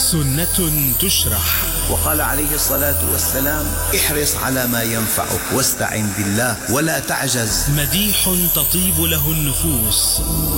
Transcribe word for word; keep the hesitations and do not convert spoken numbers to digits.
سنة تشرح. وقال عليه الصلاة والسلام: احرص على ما ينفعك واستعن بالله ولا تعجز. مديح تطيب له النفوس.